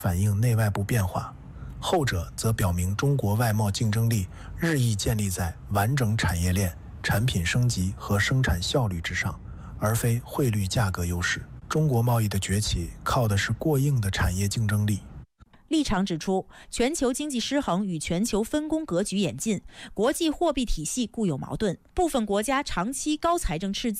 反映内外部变化，后者则表明中国外贸竞争力日益建立在完整产业链、产品升级和生产效率之上，而非汇率价格优势。中国贸易的崛起靠的是过硬的产业竞争力。 立场指出，全球经济失衡与全球分工格局演进，国际货币体系固有矛盾，部分国家长期高财政赤字。